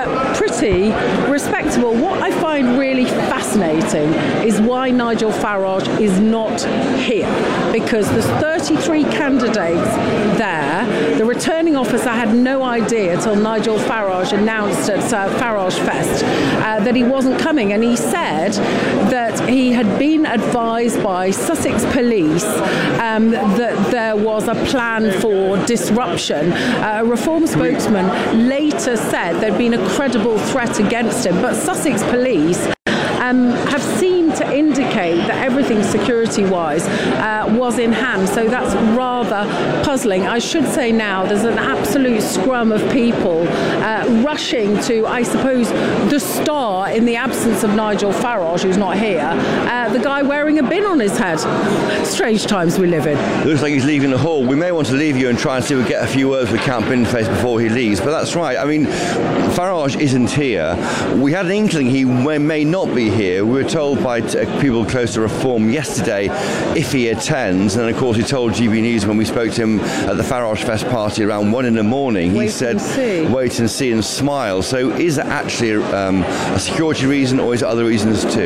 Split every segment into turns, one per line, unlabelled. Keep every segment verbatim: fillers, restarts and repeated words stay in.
uh, pretty respectable. What I find really fascinating is why Nigel Farage is not here, because there's thirty-three candidates there. The returning officer had no idea till Nigel Farage announced at uh, Farage Fest uh, that he wasn't coming, and he said that he had been advised by Sussex Police um, that there was a plan for disruption. Uh, a Reform spokesman later said there'd been a credible threat against him, but Sussex Police Um, have seemed to indicate that everything security-wise uh, was in hand, so that's rather puzzling. I should say now there's an absolute scrum of people uh, rushing to, I suppose, the star in the absence of Nigel Farage, who's not here, uh, the guy wearing a bin on his head. Strange times we live in.
Looks like he's leaving the hall. We may want to leave you and try and see if we get a few words with Count Binface before he leaves, but that's right. I mean, Farage isn't here. We had an inkling he may, may not be here. We were told by t- people close to Reform yesterday if he attends, and of course he told G B News when we spoke to him at the Farage Fest party around one in the morning, he
wait
said
and
wait and see and smile. So is it actually um, a security reason, or is it other reasons too?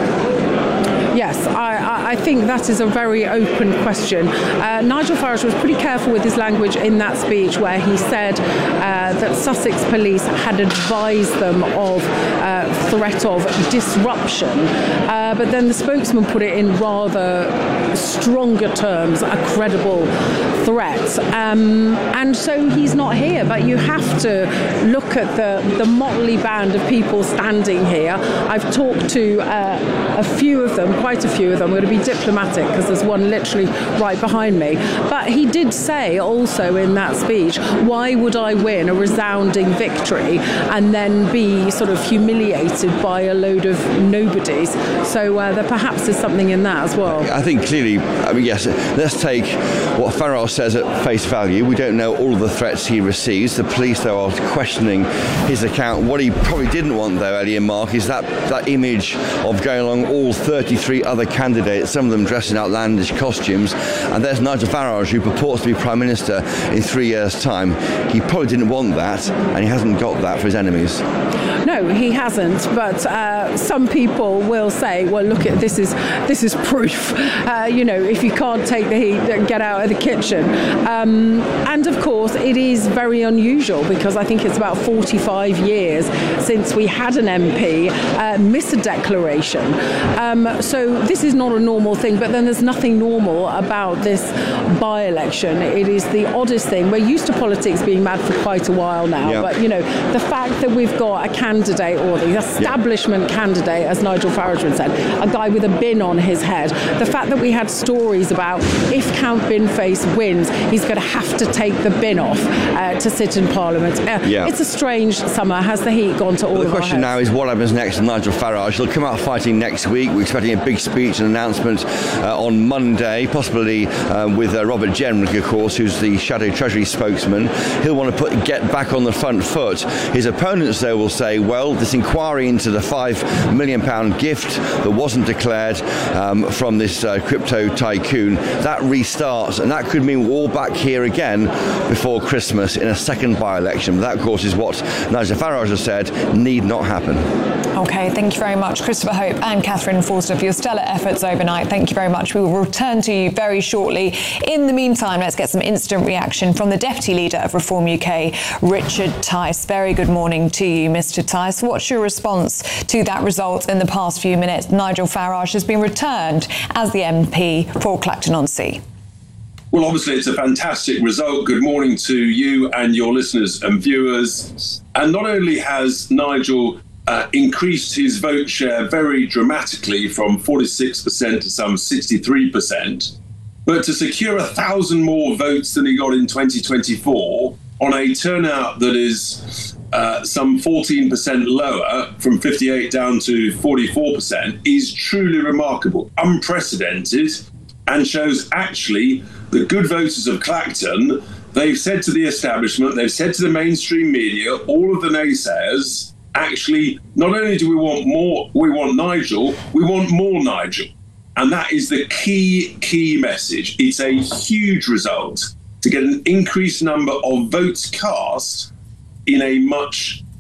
Yes, I, I think that is a very open question. Uh, Nigel Farage was pretty careful with his language in that speech, where he said uh, that Sussex Police had advised them of uh, threat of disruption, uh, but then the spokesman put it in rather stronger terms, a credible threat. Um, and so he's not here, but you have to look at the, the motley band of people standing here. I've talked to uh, a few of them, quite a few of them. I'm going to be diplomatic because there's one literally right behind me. But he did say also in that speech, why would I win a resounding victory and then be sort of humiliated by a load of nobodies? So uh, there perhaps is something in that as well.
I think clearly, I mean, yes, let's take what Farage says at face value. We don't know all of the threats he receives. The police, though, are questioning his account. What he probably didn't want, though, Ellie and Mark, is that, that image of going along all thirty-three other candidates, some of them dressed in outlandish costumes, and there's Nigel Farage, who purports to be Prime Minister in three years' time. He probably didn't want that, and he hasn't got that for his enemies.
No, he hasn't, but uh, some people will say, well, look, at this is this is proof. Uh, you know, if you can't take the heat, get out of the kitchen. Um, and of course, it is very unusual, because I think it's about forty-five years since we had an M P uh, miss a declaration. Um, so this is not a normal thing, but then there's nothing normal about this by-election. It is the oddest thing. We're used to politics being mad for quite a while now, yeah. But, you know, the fact that we've got a candidate, or the establishment yeah. candidate, as Nigel Farage would said, a guy with a bin on his head, the fact that we had stories about if Count Binface wins, he's going to have to take the bin off uh, to sit in Parliament. Uh, yeah. It's a strange summer. Has the heat gone to all
well,
of our
The question now is what happens next to Nigel Farage. He'll come out fighting next week. We're expecting a big speech and announcement uh, on Monday, possibly uh, with uh, Robert Jenrick, of course, who's the Shadow Treasury spokesman. He'll want to put get back on the front foot. His opponents, though, will say, well, this inquiry into the five million pound gift that wasn't declared um, from this uh, crypto tycoon, that restarts, and that could mean we're all back here again before Christmas in a second by-election. But that, of course, is what Nigel Farage has said need not happen.
OK, thank you very much, Christopher Hope and Catherine Forster, for your stellar efforts overnight. Thank you very much. We will return to you very shortly. In the meantime, let's get some instant reaction from the Deputy Leader of Reform U K, Richard Tice. Very good morning to you, Mr Tice. What's your response to that result in the past few minutes? Nigel Farage has been returned as the M P for Clacton-on-Sea.
Well, obviously, it's a fantastic result. Good morning to you and your listeners and viewers. And not only has Nigel uh, increased his vote share very dramatically from forty-six percent to some sixty-three percent, but to secure a thousand more votes than he got in twenty twenty-four on a turnout that is uh, some fourteen percent lower, from fifty-eight down to forty-four percent, is truly remarkable, unprecedented, and shows actually the good voters of Clacton. They've said to the establishment, they've said to the mainstream media, all of the naysayers, actually, not only do we want more, we want Nigel, we want more Nigel. And that is the key, key message. It's a huge result to get an increased number of votes cast in a much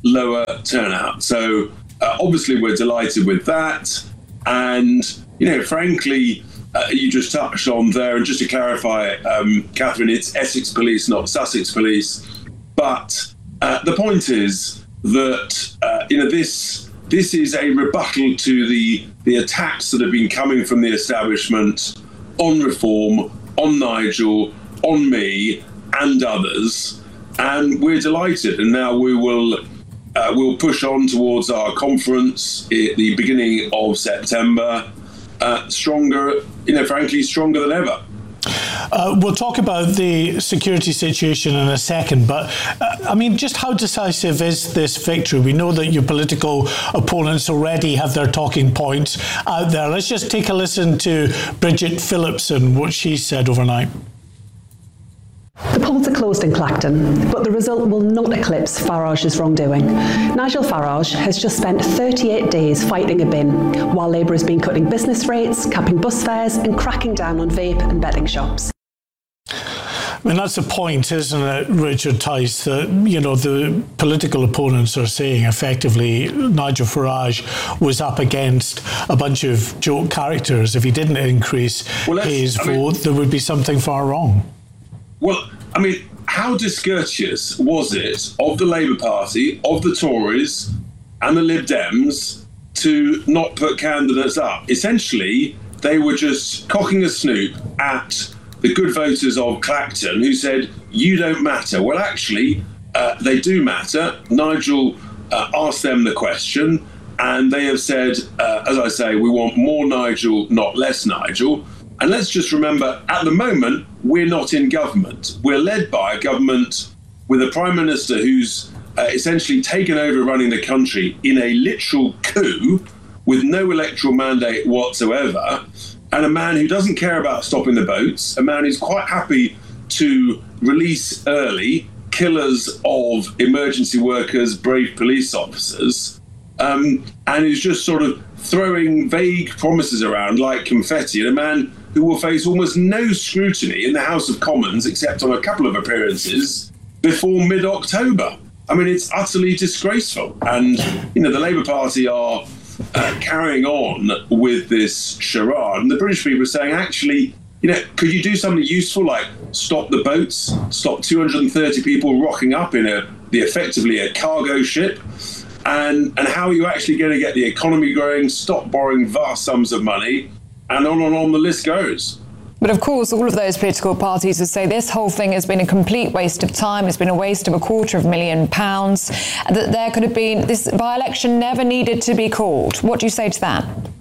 lower turnout. So uh, obviously we're delighted with that. And, you know, frankly, uh, you just touched on there, and just to clarify, um, Catherine, it's Essex Police, not Sussex Police. But uh, the point is that, uh, you know, this this is a rebuttal to the, the attacks that have been coming from the establishment on reform, on Nigel, on me and others. And we're delighted. And now we will uh, we'll push on towards our conference at the beginning of September, uh, stronger, you know, frankly, stronger than ever.
Uh, we'll talk about the security situation in a second, but uh, I mean, just how decisive is this victory? We know that your political opponents already have their talking points out there. Let's just take a listen to Bridget Phillipson, what she said overnight.
The polls are closed in Clacton, but the result will not eclipse Farage's wrongdoing. Nigel Farage has just spent thirty-eight days fighting a bin, while Labour has been cutting business rates, capping bus fares and cracking down on vape and betting shops.
I mean, that's the point, isn't it, Richard Tice, that, you know, the political opponents are saying effectively Nigel Farage was up against a bunch of joke characters. If he didn't increase well, his I vote, mean, there would be something far wrong.
Well, I mean, how discourteous was it of the Labour Party, of the Tories and the Lib Dems to not put candidates up? Essentially, they were just cocking a snoop at the good voters of Clacton who said, you don't matter. Well, actually, uh, they do matter. Nigel uh, asked them the question, and they have said, uh, as I say, we want more Nigel, not less Nigel. And let's just remember, at the moment, we're not in government. We're led by a government with a Prime Minister who's uh, essentially taken over running the country in a literal coup with no electoral mandate whatsoever, and a man who doesn't care about stopping the boats, a man who's quite happy to release early killers of emergency workers, brave police officers, um, and who's just sort of throwing vague promises around like confetti, and a man who will face almost no scrutiny in the House of Commons, except on a couple of appearances, before mid-October. I mean, it's utterly disgraceful. And, you know, the Labour Party are uh, carrying on with this charade. And the British people are saying, actually, you know, could you do something useful like stop the boats, stop two hundred thirty people rocking up in a the effectively a cargo ship? And, and how are you actually going to get the economy growing, stop borrowing vast sums of money, and on and on the list goes.
But of course, all of those political parties would say this whole thing has been a complete waste of time. It's been a waste of a quarter of a million pounds. That there could have been, this by-election never needed to be called. What do you say to that?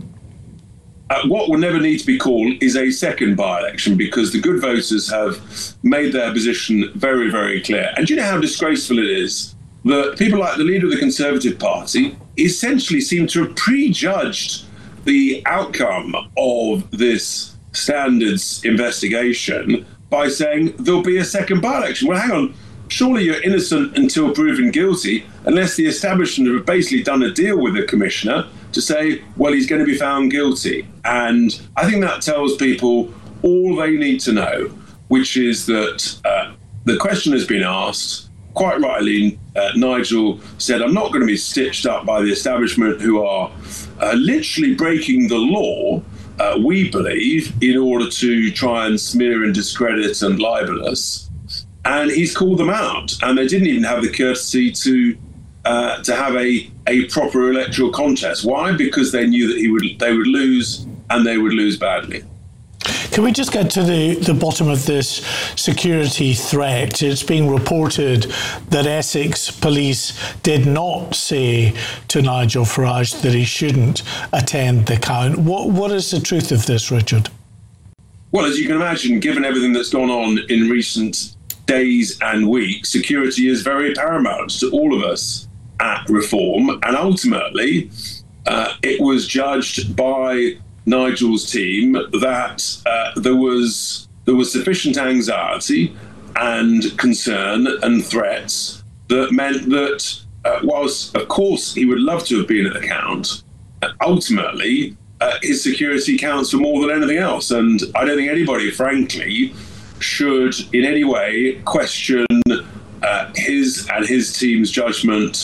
Uh, what will never need to be called is a second by-election, because the good voters have made their position very, very clear. And do you know how disgraceful it is that people like the leader of the Conservative Party essentially seem to have prejudged the outcome of this standards investigation by saying there'll be a second by-election? Well, hang on. Surely you're innocent until proven guilty, unless the establishment have basically done a deal with the commissioner to say, well, he's going to be found guilty. And I think that tells people all they need to know, which is that uh, the question has been asked. Quite rightly, uh, Nigel said, I'm not going to be stitched up by the establishment who are uh, literally breaking the law, uh, we believe, in order to try and smear and discredit and libel us. And he's called them out. And they didn't even have the courtesy to uh, to have a, a proper electoral contest. Why? Because they knew that he would they would lose, and they would lose badly.
Can we just get to the, the bottom of this security threat? It's being reported that Essex Police did not say to Nigel Farage that he shouldn't attend the count. What What is the truth of this, Richard?
Well, as you can imagine, given everything that's gone on in recent days and weeks, security is very paramount to all of us at Reform. And ultimately, uh, it was judged by Nigel's team that uh, there was there was sufficient anxiety and concern and threats that meant that uh, whilst of course he would love to have been at the count, uh, ultimately uh, his security counts for more than anything else. And I don't think anybody, frankly, should in any way question uh, his and his team's judgment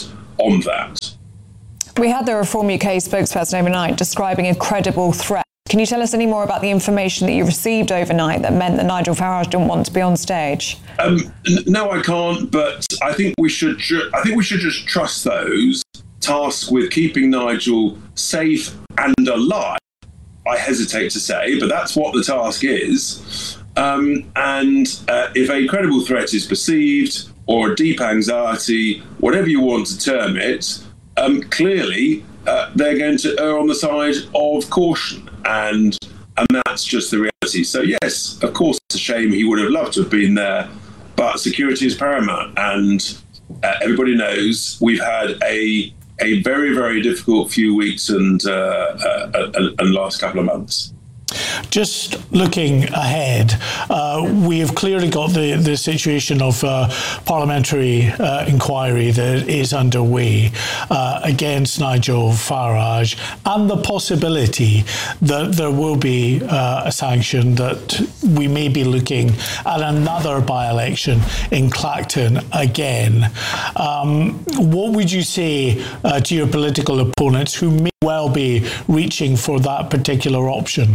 on that.
We had the Reform U K spokesperson overnight describing a credible threat. Can you tell us any more about the information that you received overnight that meant that Nigel Farage didn't want to be on stage?
Um, n- no, I can't. But I think we should. Ju- I think we should just trust those tasked with keeping Nigel safe and alive. I hesitate to say, but that's what the task is. Um, and uh, if a credible threat is perceived, or a deep anxiety, whatever you want to term it, um, clearly uh, they're going to err on the side of caution. And and that's just the reality. So yes, of course, it's a shame. He would have loved to have been there, but security is paramount. And uh, everybody knows we've had a a very, very difficult few weeks and uh, uh, and, and last couple of months.
Just looking ahead, uh, we have clearly got the, the situation of uh, parliamentary uh, inquiry that is underway uh, against Nigel Farage, and the possibility that there will be uh, a sanction, that we may be looking at another by-election in Clacton again. Um, what would you say uh, to your political opponents who may well be reaching for that particular option?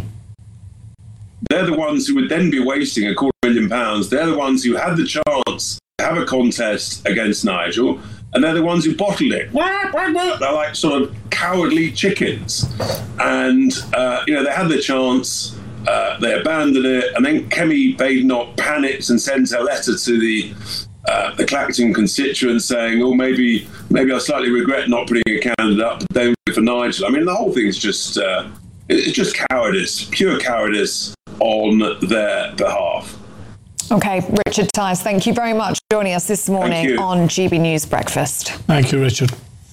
They're the ones who would then be wasting a quarter million pounds. They're the ones who had the chance to have a contest against Nigel, and they're the ones who bottled it. They're like sort of cowardly chickens. And, uh, you know, they had the chance, uh, they abandoned it, and then Kemi Badenoch panicked and sent a letter to the uh, the Clacton constituents saying, oh, maybe maybe I slightly regret not putting a candidate up, but don't vote for Nigel. I mean, the whole thing's just, uh, it's just cowardice, pure cowardice on their behalf.
OK, Richard Tice, thank you very much for joining us this morning on G B News Breakfast.
Thank you, Richard.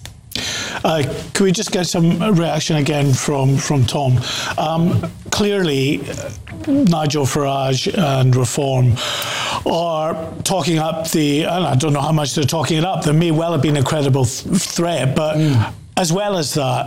Uh, can we just get some reaction again from, from Tom? Um, clearly, Nigel Farage and Reform are talking up the, and I don't know how much they're talking it up, there may well have been a credible th- threat, but mm. as well as that,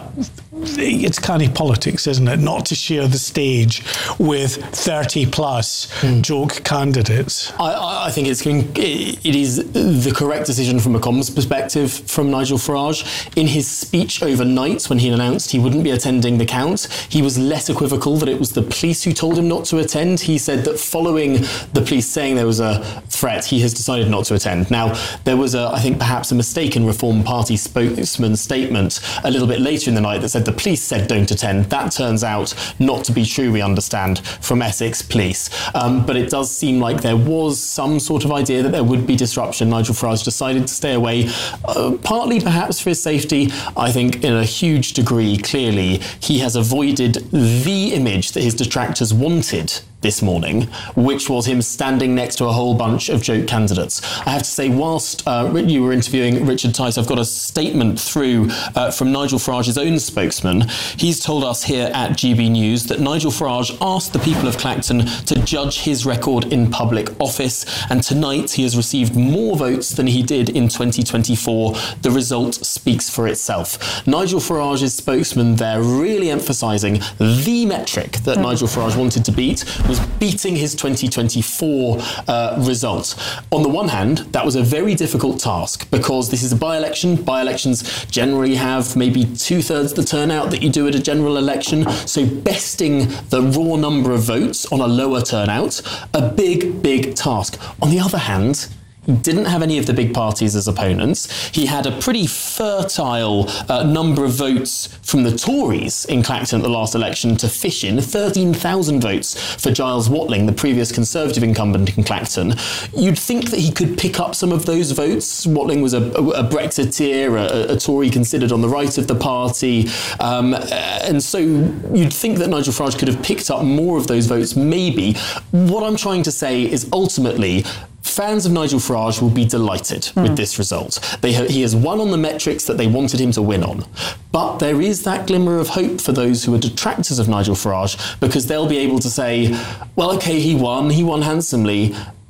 it's canny politics, isn't it, not to share the stage with thirty plus mm. joke candidates?
I, I think it's it is the correct decision from a comms perspective from Nigel Farage. In his speech overnight, when he announced he wouldn't be attending the count, he was less equivocal that it was the police who told him not to attend. He said that following the police saying there was a threat, he has decided not to attend. Now, there was, a, I think, perhaps a mistaken Reform Party spokesman's statement a little bit later in the night that said the police said don't attend. That turns out not to be true, we understand, from Essex Police. Um, but it does seem like there was some sort of idea that there would be disruption. Nigel Farage decided to stay away, uh, partly perhaps for his safety. I think in a huge degree, clearly, he has avoided the image that his detractors wanted this morning, which was him standing next to a whole bunch of joke candidates. I have to say, whilst uh, you were interviewing Richard Tice, I've got a statement through uh, from Nigel Farage's own spokesman. He's told us here at G B News that Nigel Farage asked the people of Clacton to judge his record in public office, and tonight he has received more votes than he did in twenty twenty-four. The result speaks for itself. Nigel Farage's spokesman there really emphasising the metric that mm. Nigel Farage wanted to beat was beating his twenty twenty-four uh, result. On the one hand, that was a very difficult task because this is a by-election. By-elections generally have maybe two-thirds the turnout that you do at a general election. So besting the raw number of votes on a lower turnout, a big, big task. On the other hand, he didn't have any of the big parties as opponents. He had a pretty fertile uh, number of votes from the Tories in Clacton at the last election to fish in, thirteen thousand votes for Giles Watling, the previous Conservative incumbent in Clacton. You'd think that he could pick up some of those votes. Watling was a, a, a Brexiteer, a, a Tory considered on the right of the party. Um, and so you'd think that Nigel Farage could have picked up more of those votes, maybe. What I'm trying to say is ultimately, fans of Nigel Farage will be delighted mm. with this result. They ha- he has won on the metrics that they wanted him to win on. But there is that glimmer of hope for those who are detractors of Nigel Farage, because they'll be able to say, well, OK, he won, he won handsomely,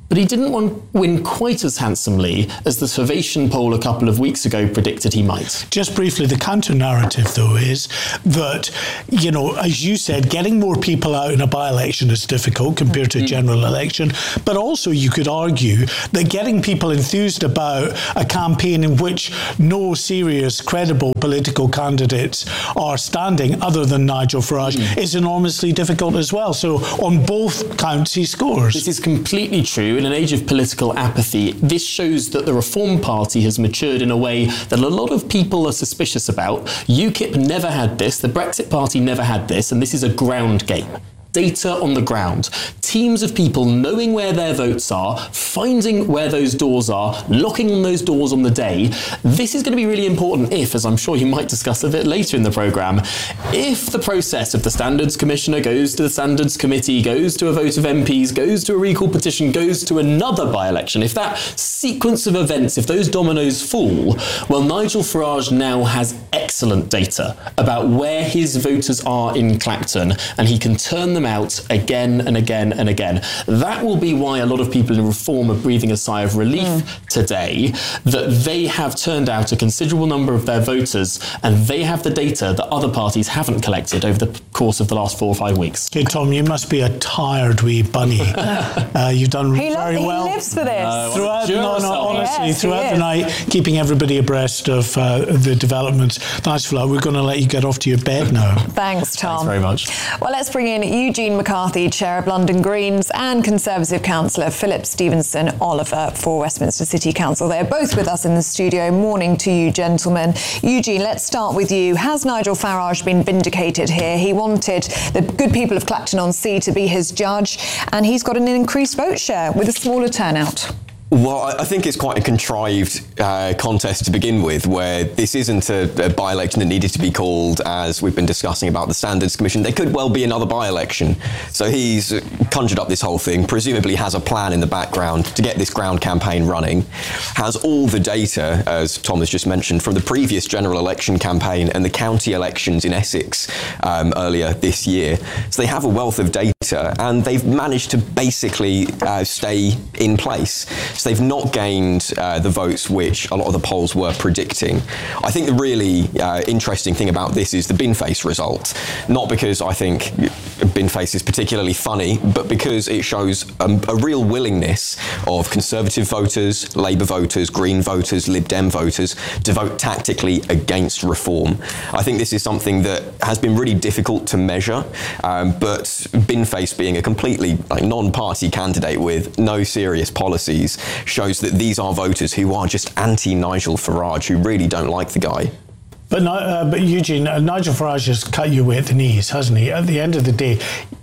but he didn't win quite as handsomely as the Survation poll a couple of weeks ago predicted he might.
Just briefly, the counter-narrative, though, is that, you know, as you said, getting more people out in a by-election is difficult compared to a general election, but also you could argue that getting people enthused about a campaign in which no serious, credible political candidates are standing other than Nigel Farage mm. is enormously difficult as well. So on both counts, he scores.
This is completely true. In an age of political apathy, this shows that the Reform Party has matured in a way that a lot of people are suspicious about. UKIP never had this, the Brexit Party never had this, and this is a ground game. Data on the ground. Teams of people knowing where their votes are, finding where those doors are, locking on those doors on the day. This is going to be really important if, as I'm sure you might discuss a bit later in the programme, if the process of the Standards Commissioner goes to the Standards Committee, goes to a vote of M Ps, goes to a recall petition, goes to another by-election, if that sequence of events, if those dominoes fall, well, Nigel Farage now has excellent data about where his voters are in Clacton, and he can turn them out again and again and again. That will be why a lot of people in Reform are breathing a sigh of relief mm. today, that they have turned out a considerable number of their voters and they have the data that other parties haven't collected over the course of the last four or five weeks.
Okay, Tom, you must be a tired wee bunny. uh, you've done
he
very
lo-
well.
He lives for this. Uh,
throughout, no, no, honestly,
yes,
throughout the night, keeping everybody abreast of uh, the developments. Thanks for that. We're going to let you get off to your bed now.
Thanks, Tom.
Thanks very much.
Well, let's bring in Eugene McCarthy, Chair of London Greens, and Conservative Councillor Philip Stevenson Oliver for Westminster City Council. They're both with us in the studio. Morning to you, gentlemen. Eugene, let's start with you. Has Nigel Farage been vindicated here? He wanted the good people of Clacton-on-Sea to be his judge, and he's got an increased vote share with a smaller turnout.
Well, I think it's quite a contrived uh, contest to begin with, where this isn't a, a by-election that needed to be called, as we've been discussing about the Standards Commission. There could well be another by-election. So he's conjured up this whole thing, presumably has a plan in the background to get this ground campaign running, has all the data, as Tom has just mentioned, from the previous general election campaign and the county elections in Essex um, earlier this year. So they have a wealth of data, and they've managed to basically uh, stay in place. So they've not gained uh, the votes which a lot of the polls were predicting. I think the really uh, interesting thing about this is the bin-face result. Not because I think bin-face is particularly funny, but because it shows um, a real willingness of Conservative voters, Labour voters, Green voters, Lib Dem voters to vote tactically against reform. I think this is something that has been really difficult to measure, um, but bin-face being a completely like, non-party candidate with no serious policies shows that these are voters who are just anti-Nigel Farage, who really don't like the guy.
But, uh, but Eugene, uh, Nigel Farage has cut you away at the knees, hasn't he? At the end of the day,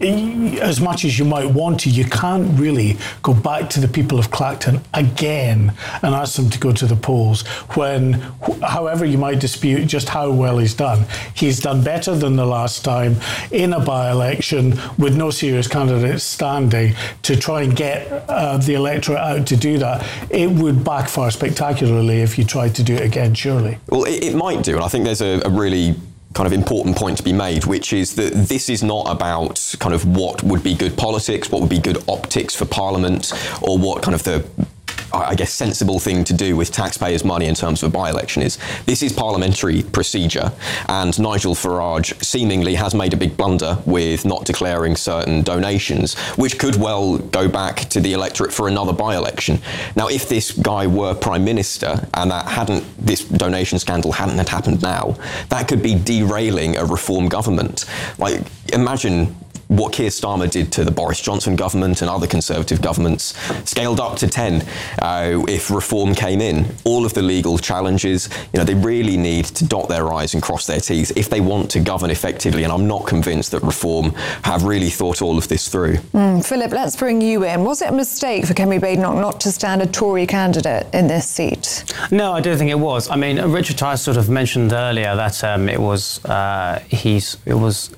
as much as you might want to, you can't really go back to the people of Clacton again and ask them to go to the polls when, however you might dispute just how well he's done, he's done better than the last time in a by-election with no serious candidates standing. To try and get uh, the electorate out to do that, it would backfire spectacularly if you tried to do it again, surely.
Well, it, it might do, and I think there's a, a really kind of important point to be made, which is that this is not about kind of what would be good politics, what would be good optics for Parliament, or what kind of the I guess, sensible thing to do with taxpayers' money in terms of a by-election is. This is parliamentary procedure, and Nigel Farage seemingly has made a big blunder with not declaring certain donations, which could well go back to the electorate for another by-election. Now, if this guy were Prime Minister and that hadn't, this donation scandal hadn't had happened now, that could be derailing a Reform government. Like, imagine what Keir Starmer did to the Boris Johnson government and other Conservative governments, scaled up to ten uh, if Reform came in. All of the legal challenges, you know, they really need to dot their I's and cross their T's if they want to govern effectively, and I'm not convinced that Reform have really thought all of this through.
Mm, Philip, let's bring you in. Was it a mistake for Kemi Badenoch not to stand a Tory candidate in this seat?
No, I don't think it was. I mean, Richard Tice sort of mentioned earlier that um, it was, uh, he's, it was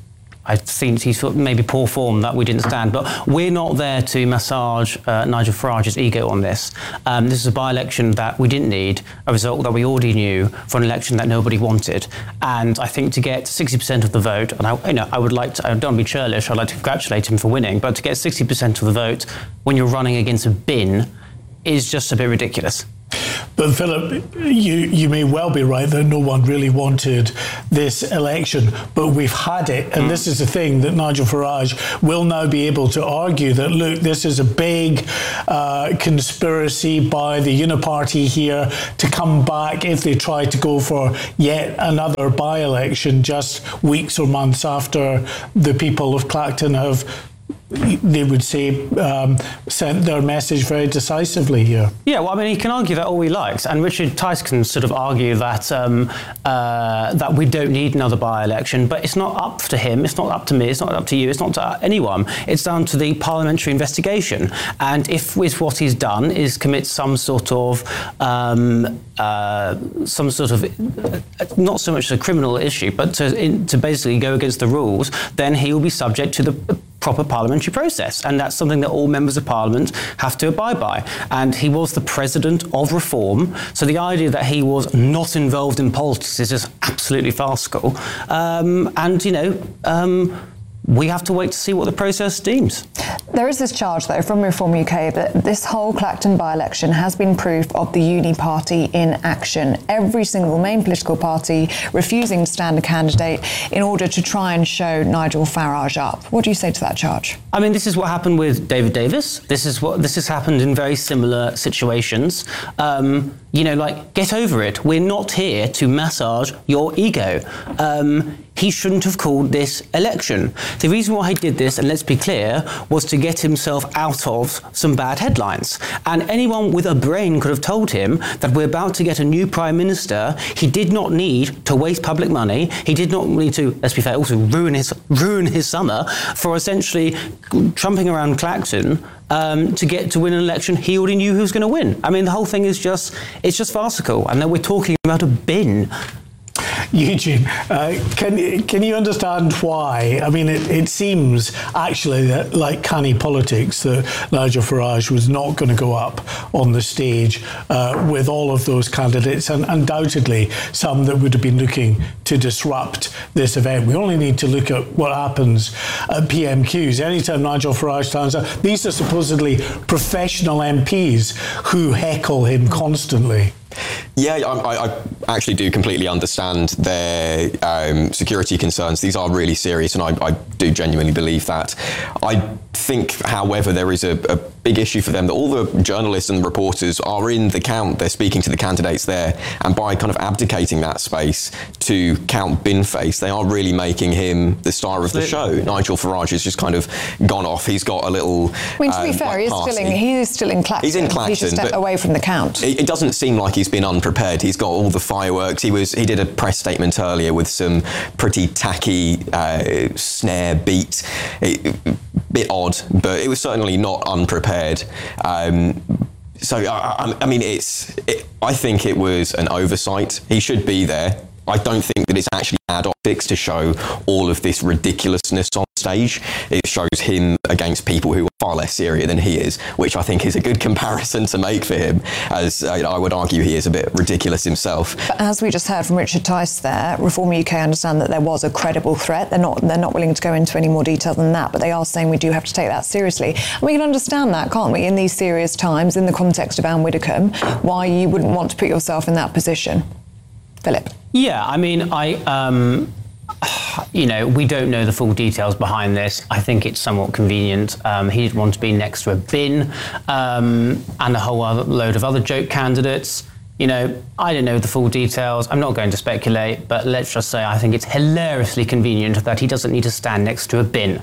I think he's maybe poor form that we didn't stand. But we're not there to massage uh, Nigel Farage's ego on this. Um, this is a by-election that we didn't need, a result that we already knew for an election that nobody wanted. And I think to get sixty percent of the vote, and I, you know, I would like to, I don't want to be churlish, I'd like to congratulate him for winning, but to get sixty percent of the vote when you're running against a bin is just a bit ridiculous.
But Philip, you, you may well be right that no one really wanted this election, but we've had it. And mm. this is the thing that Nigel Farage will now be able to argue that, look, this is a big uh, conspiracy by the Uniparty here to come back if they try to go for yet another by-election just weeks or months after the people of Clacton have, they would say, um, sent their message very decisively here.
Yeah, well, I mean, he can argue that all he likes, and Richard Tice can sort of argue that um, uh, that we don't need another by-election, but it's not up to him, it's not up to me, it's not up to you, it's not to anyone. It's down to the parliamentary investigation. And if with what he's done is commit some sort of, um, uh, some sort of, uh, not so much a criminal issue, but to, in, to basically go against the rules, then he will be subject to the proper parliamentary process, and that's something that all members of parliament have to abide by. And he was the president of Reform, so the idea that he was not involved in politics is just absolutely farcical. Um, and you know, um, we have to wait to see what the process deems.
There is this charge, though, from Reform U K that this whole Clacton by-election has been proof of the Uniparty in action. Every single main political party refusing to stand a candidate in order to try and show Nigel Farage up. What do you say to that charge?
I mean, this is what happened with David Davis. This is what this has happened in very similar situations. Um, you know, like, get over it. We're not here to massage your ego. Um, he shouldn't have called this election. The reason why he did this, and let's be clear, was to get himself out of some bad headlines. And anyone with a brain could have told him that we're about to get a new prime minister. He did not need to waste public money. He did not need to, let's be fair, also ruin his ruin his summer for essentially trumping around Clacton um, to get to win an election he already knew who was going to win. I mean, the whole thing is just, it's just farcical. And then we're talking about a bin.
Eugene, uh, can can you understand why? I mean, it, it seems actually that, like canny politics, that Nigel Farage was not going to go up on the stage uh, with all of those candidates, and undoubtedly some that would have been looking to disrupt this event. We only need to look at what happens at P M Qs. Anytime Nigel Farage stands up, these are supposedly professional M Ps who heckle him constantly.
Yeah, I, I actually do completely understand their um, security concerns. These are really serious, and I, I do genuinely believe that. I think, however, there is a, a big issue for them that all the journalists and reporters are in the count. They're speaking to the candidates there, and by kind of abdicating that space to Count Binface, they are really making him the star of the show. Nigel Farage has just kind of gone off. He's got a little.
I mean, to be um, fair, like he's still in. He is still in Clacton.
He's in Clacton.
He's just stepped away from the count.
It, it doesn't seem like he's been unprepared. He's got all the fireworks. He was. He did a press statement earlier with some pretty tacky uh, snare beat. It, bit odd, but it was certainly not unprepared. Um, so I, I mean, it's. It, I think it was an oversight. He should be there. I don't think that it's actually bad optics to show all of this ridiculousness on stage. It shows him against people who are far less serious than he is, which I think is a good comparison to make for him, as uh, I would argue he is a bit ridiculous himself.
But as we just heard from Richard Tice there, Reform U K understand that there was a credible threat. They're not they're not willing to go into any more detail than that, but they are saying we do have to take that seriously. And we can understand that, can't we, in these serious times, in the context of Anne Widdecombe, why you wouldn't want to put yourself in that position. Philip?
Yeah, I mean, I, um, you know, we don't know the full details behind this. I think it's somewhat convenient. Um, he didn't want to be next to a bin um, and a whole other load of other joke candidates. You know, I don't know the full details. I'm not going to speculate, but let's just say I think it's hilariously convenient that he doesn't need to stand next to a bin.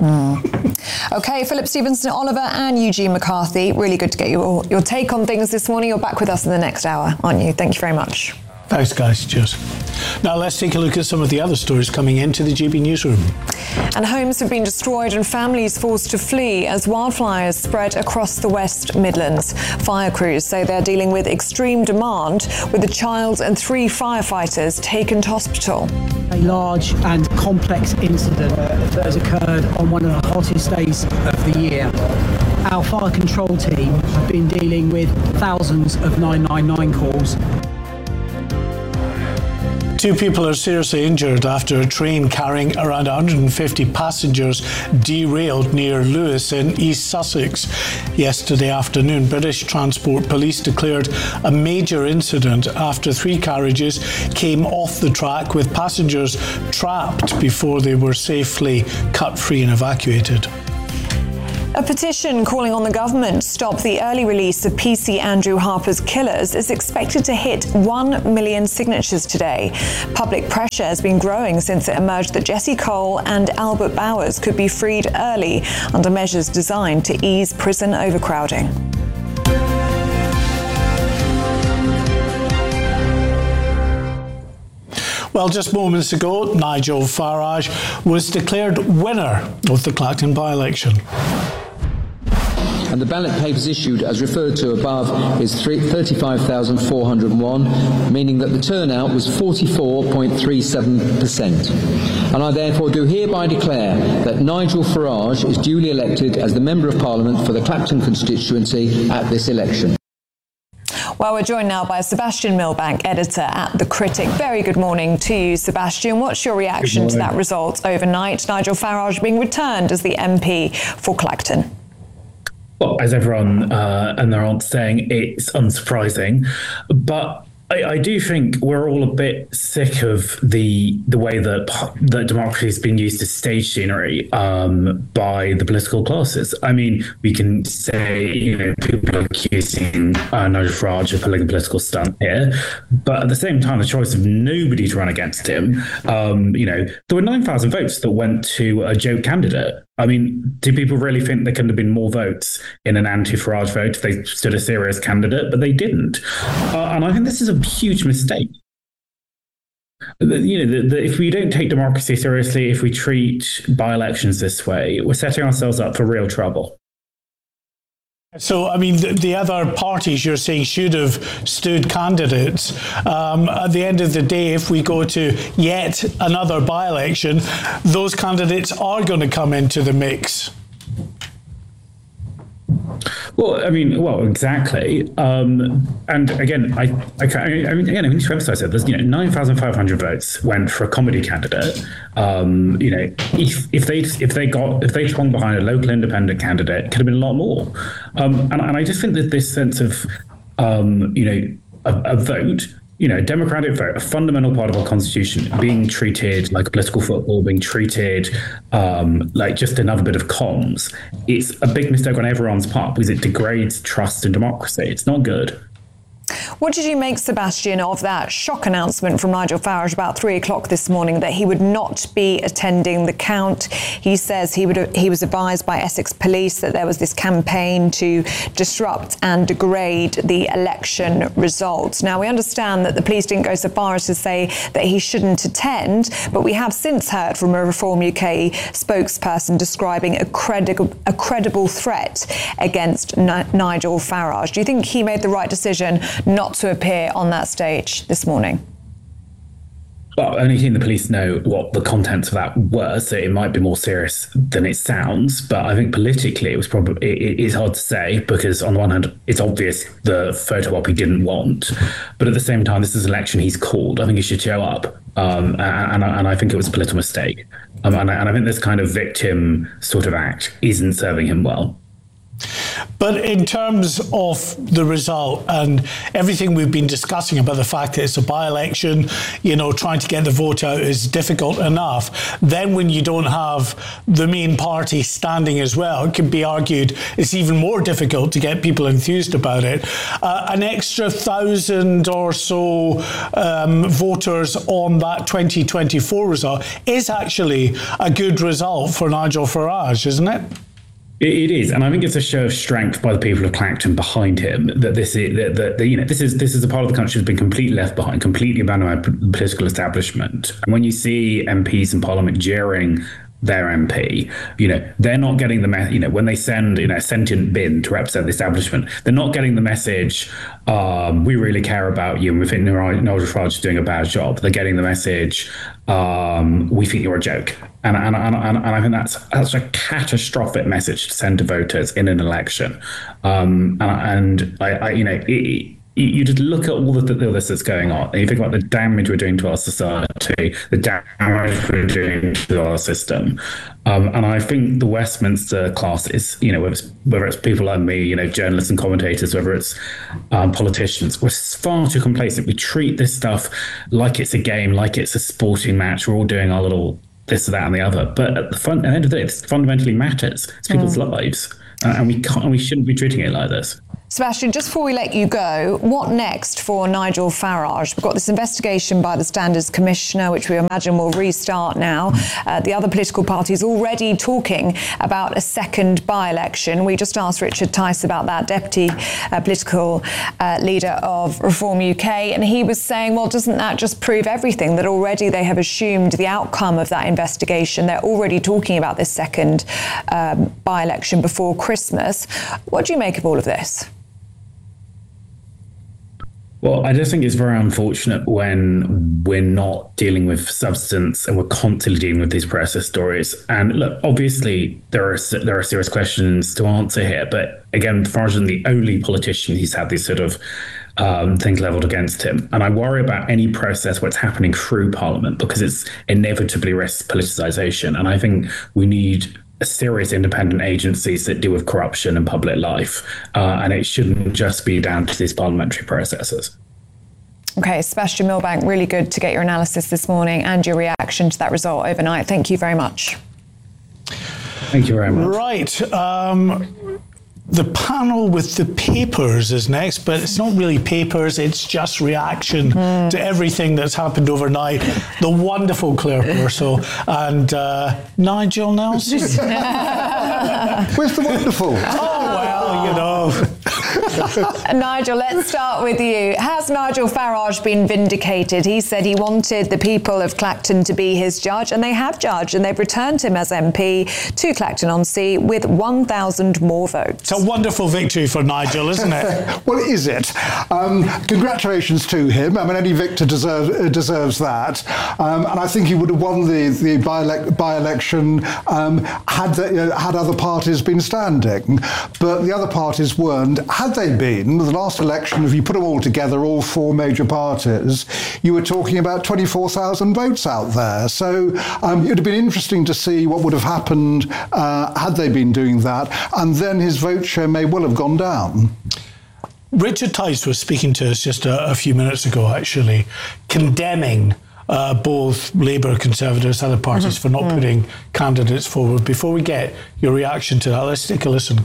Mm. OK, Philip Stevenson Oliver and Eugene McCarthy, really good to get your, your take on things this morning. You're back with us in the next hour, aren't you? Thank you very much.
Thanks, guys. Cheers. Now let's take a look at some of the other stories coming into the G B newsroom.
And homes have been destroyed and families forced to flee as wildfires spread across the West Midlands. Fire crews say they're dealing with extreme demand, with a child and three firefighters taken to hospital.
a large and complex incident that has occurred on one of the hottest days of the year. Our fire control team have been dealing with thousands of nine nine nine calls.
Two people are seriously injured after a train carrying around one hundred fifty passengers derailed near Lewes in East Sussex yesterday afternoon. British Transport Police declared a major incident after three carriages came off the track with passengers trapped before they were safely cut free and evacuated.
A petition calling on the government to stop the early release of P C Andrew Harper's killers is expected to hit one million signatures today. Public pressure has been growing since it emerged that Jesse Cole and Albert Bowers could be freed early under measures designed to ease prison overcrowding.
Well, just moments ago, Nigel Farage was declared winner of the Clacton by-election.
And the ballot papers issued as referred to above is thirty-five thousand four hundred one, meaning that the turnout was forty-four point three seven percent. And I therefore do hereby declare that Nigel Farage is duly elected as the Member of Parliament for the Clacton constituency at this election.
Well, we're joined now by Sebastian Milbank, editor at The Critic. Very good morning to you, Sebastian. What's your reaction to that result overnight? Nigel Farage being returned as the M P for Clacton.
Well, as everyone uh, and their aunt saying, it's unsurprising. But I, I do think we're all a bit sick of the the way that, that democracy has been used as stage scenery um, by the political classes. I mean, we can say, you know, people are accusing uh, Nigel Farage of pulling a political stunt here, but at the same time, the choice of nobody to run against him, um, you know, there were nine thousand votes that went to a joke candidate. I mean, do people really think there could have been more votes in an anti-Farage vote if they stood a serious candidate? But they didn't. Uh, and I think this is a huge mistake. You know, the, the, if we don't take democracy seriously, if we treat by-elections this way, we're setting ourselves up for real trouble.
So, I mean, the, the other parties you're saying should have stood candidates. Um, at the end of the day, if we go to yet another by-election, those candidates are going to come into the mix.
Well, I mean, well, exactly. Um, and again, I, I, I mean, again, I mean, this website said there's, you know, nine thousand five hundred votes went for a comedy candidate. Um, you know, if if they if they got if they swung behind a local independent candidate, it could have been a lot more. Um, and, and I just think that this sense of, um, you know, a, a vote. You know, a democratic vote, a fundamental part of our constitution, being treated like a political football, being treated um, like just another bit of comms. It's a big mistake on everyone's part because it degrades trust in democracy. It's not good.
What did you make, Sebastian, of that shock announcement from Nigel Farage about three o'clock this morning that he would not be attending the count? He says he would he was advised by Essex Police that there was this campaign to disrupt and degrade the election results. Now, we understand that the police didn't go so far as to say that he shouldn't attend, but we have since heard from a Reform U K spokesperson describing a credible, a credible threat against N- Nigel Farage. Do you think he made the right decision not to appear on that stage this morning?
Well, only seeing the police know what the contents of that were, so it might be more serious than it sounds. But I think politically, it was probably it is hard to say because on the one hand, it's obvious the photo op he didn't want, but at the same time, this is an election he's called. I think he should show up, um, and, and, and I think it was a political mistake. Um, and, I, and I think this kind of victim sort of act isn't serving him well.
But in terms of the result and everything we've been discussing about the fact that it's a by-election, you know, trying to get the vote out is difficult enough. Then when you don't have the main party standing as well, it can be argued it's even more difficult to get people enthused about it. Uh, an extra thousand or so um, voters on that twenty twenty-four result is actually a good result for Nigel Farage, isn't it?
It is, and I think it's a show of strength by the people of Clacton behind him. That this is, that, that, that you know, this is this is a part of the country that's been completely left behind, completely abandoned by the political establishment. And when you see M Ps in Parliament jeering their M P. You know, they're not getting the me- you know, when they send, you know, a sentient bin to represent the establishment, they're not getting the message, um, we really care about you and we think Nigel Farage is doing a bad job. They're getting the message, um, we think you're a joke. And, and, and, and I think that's that's a catastrophic message to send to voters in an election. Um, and and I, I you know, it, you just look at all the, the this that's going on, and you think about the damage we're doing to our society, the damage we're doing to our system. Um, and I think the Westminster class is, you know, whether it's, whether it's people like me, you know, journalists and commentators, whether it's um, politicians, we're far too complacent. We treat this stuff like it's a game, like it's a sporting match. We're all doing our little this, that, and the other. But at the, fun, at the end of the day, it fundamentally matters. It's people's mm. lives, uh, and we can't, and we shouldn't be treating it like this.
Sebastian, just before we let you go, what next for Nigel Farage? We've got this investigation by the Standards Commissioner, which we imagine will restart now. Uh, the other political parties already talking about a second by-election. We just asked Richard Tice about that, Deputy uh, Political uh, Leader of Reform U K, and he was saying, well, doesn't that just prove everything, that already they have assumed the outcome of that investigation? They're already talking about this second um, by-election before Christmas. What do you make of all of this?
Well, I just think it's very unfortunate when we're not dealing with substance and we're constantly dealing with these process stories. And look, obviously there are there are serious questions to answer here, but again, Farage isn't the only politician who's had these sort of um, things levelled against him. And I worry about any process where it's happening through Parliament, because it's inevitably risks politicisation. And I think we need serious independent agencies that deal with corruption in public life, uh, and it shouldn't just be down to these parliamentary processes.
Okay, Sebastian Milbank, really good to get your analysis this morning and your reaction to that result overnight. Thank you very much.
Thank you very much.
Right. Um, the panel with the papers is next, but it's not really papers, it's just reaction mm. to everything that's happened overnight. The wonderful Claire Purcell and uh, Nigel Nelson.
Where's the wonderful?
Oh, well, you know.
Nigel, let's start with you. Has Nigel Farage been vindicated? He said he wanted the people of Clacton to be his judge, and they have judged, and they've returned him as M P to Clacton-on-Sea with one thousand more votes.
It's a wonderful victory for Nigel, isn't it?
Well, is it? Um, congratulations to him. I mean, any victor deserves, uh, deserves that. Um, and I think he would have won the, the by-ele- by-election um, had, the, uh, had other parties been standing. But the other parties weren't. Had they been, the last election, if you put them all together, all four major parties, you were talking about twenty-four thousand votes out there. So um, it would have been interesting to see what would have happened uh, had they been doing that. And then his vote share may well have gone down.
Richard Tice was speaking to us just a, a few minutes ago, actually, condemning uh, both Labour, Conservatives, other parties mm-hmm. for not mm. putting candidates forward. Before we get your reaction to that, let's take a listen.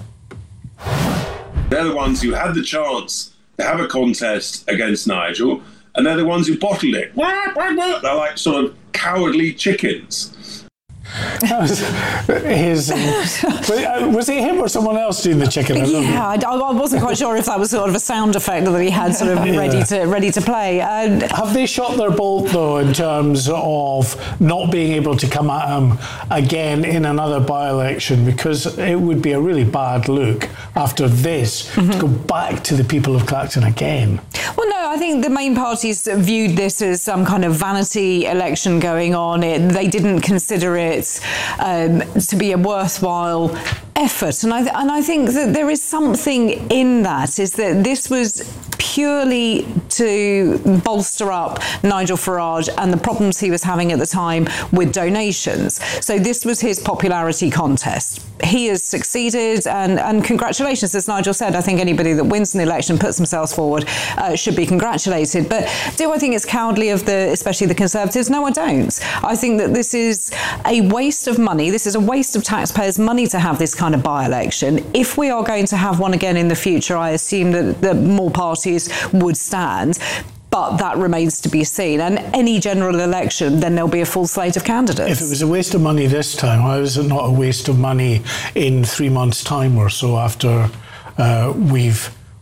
They're the ones who had the chance to have a contest against Nigel, and they're the ones who bottled it. They're like sort of cowardly chickens.
That was his. Um, was it him or someone else doing the chicken? I
yeah, I, I wasn't quite sure if that was sort of a sound effect that he had sort of yeah. ready to ready to play. Uh,
Have they shot their bolt though in terms of not being able to come at him again in another by-election? Because it would be a really bad look after this mm-hmm. to go back to the people of Clacton again.
Well, no, I think the main parties viewed this as some kind of vanity election going on. It, they didn't consider it Um, to be a worthwhile effort, and I th- and I think that there is something in that. Is that this was purely to bolster up Nigel Farage and the problems he was having at the time with donations. So this was his popularity contest. He has succeeded, and, and congratulations, as Nigel said. I think anybody that wins an election, puts themselves forward, uh, should be congratulated. But do I think it's cowardly of the, especially the Conservatives? No, I don't. I think that this is a waste of money. This is a waste of taxpayers' money to have this kind of by-election. If we are going to have one again in the future, I assume that, that more parties would stand. But that remains to be seen. And any general election, then there'll be a full slate of candidates.
If it was a waste of money this time, why was it not a waste of money in three months' time or so after uh, we've